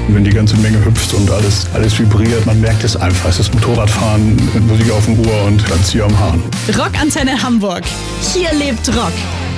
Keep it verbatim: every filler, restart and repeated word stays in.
Und wenn die ganze Menge hüpft und alles, alles vibriert, man merkt es einfach. Es ist Motorradfahren mit Musik auf dem Ohr und dann Zieher am Hahn. Rockantenne Hamburg. Hier lebt Rock.